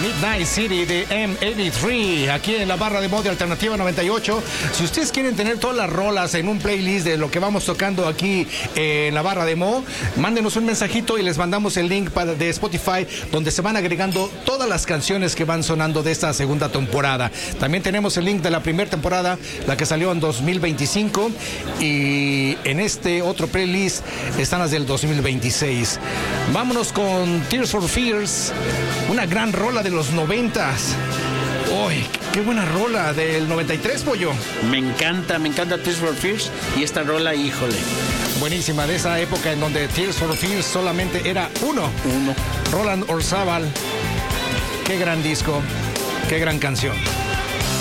Midnight City de M83, aquí en la barra de mod de Alternativa 98. Si ustedes quieren tener todas las rolas en un playlist de lo que vamos tocando aquí en la barra de mod, mándenos un mensajito y les mandamos el link de Spotify, donde se van agregando todas las canciones que van sonando de esta segunda temporada. También tenemos el link de la primera temporada, la que salió en 2025, y en este otro playlist están las del 2026. Vámonos con Tears for Fears, una gran rola de los 90s. ¡Uy, qué buena rola! Del 93, pollo. Me encanta Tears for Fears. Y esta rola, híjole. Buenísima, de esa época en donde Tears for Fears solamente era uno. Roland Orzabal. Qué gran disco, qué gran canción.